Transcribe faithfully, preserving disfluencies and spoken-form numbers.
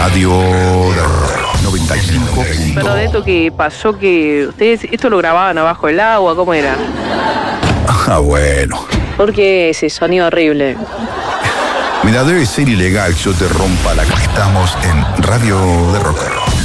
Radio de Rock noventa y cinco. Pero de esto que pasó que ustedes esto lo grababan abajo del agua, ¿cómo era? Ah, bueno. Porque ese sonido horrible. Mira, debe ser ilegal que yo te rompa la cara. Estamos en Radio de Rock.